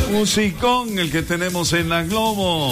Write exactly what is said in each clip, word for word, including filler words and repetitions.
Musicón el que tenemos en la Globo.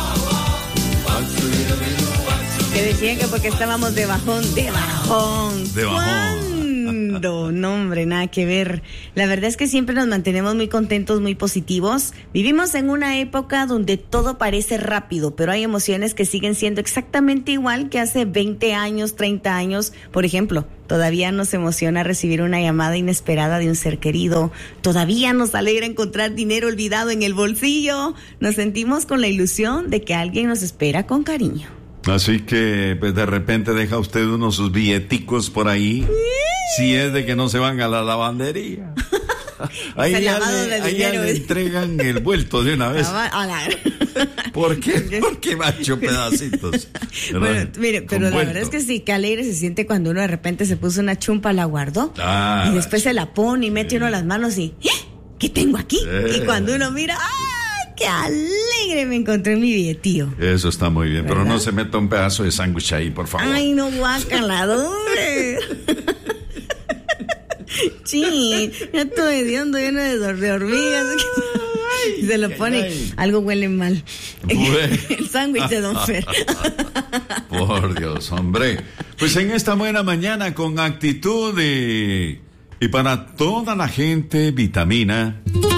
Que decían que porque estábamos de bajón, de bajón. De bajón. ¿Cuándo? No, hombre, nada que ver. La verdad es que siempre nos mantenemos muy contentos, muy positivos. Vivimos en una época donde todo parece rápido, pero hay emociones que siguen siendo exactamente igual que hace veinte años, treinta años. Por ejemplo, todavía nos emociona recibir una llamada inesperada de un ser querido. Todavía nos alegra encontrar dinero olvidado en el bolsillo. Nos sentimos con la ilusión de que alguien nos espera con cariño. Así que, pues, de repente deja usted unos sus billeticos por ahí. Si es de que no se van a la lavandería. Ahí ya, le, ahí ya le entregan el vuelto de una vez. ¿Por qué? Porque va hecho pedacitos. Bueno, mire, pero la verdad es que sí, qué alegre se siente cuando uno de repente se puso una chumpa, la guardó. Ah, y después se la pone y mete uno las manos y ¿qué tengo aquí? Eh. Y cuando uno mira, ¡ah! ¡Qué alegre! Me encontré mi billetío. Eso está muy bien, ¿verdad? Pero no se meta un pedazo de sándwich ahí, por favor. Ay, no, guácala, doble. Sí, ya todo hediondo, lleno de, de hormigas. Y se lo pone, ay, algo huele mal. Bueno. El sándwich de Don Fer. Por Dios, hombre. Pues en esta buena mañana con actitud y, y para toda la gente, vitamina.